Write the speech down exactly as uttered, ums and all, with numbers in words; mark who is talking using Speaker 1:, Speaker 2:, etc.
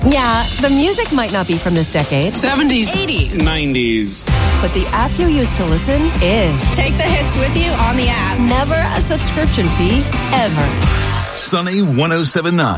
Speaker 1: Yeah, the music might not be from this decade.
Speaker 2: seventies.
Speaker 1: eighties.
Speaker 3: nineties.
Speaker 1: But the app you use to listen is.
Speaker 2: Take the hits with you on the app.
Speaker 1: Never a subscription fee, ever.
Speaker 4: Sunny one oh seven point nine.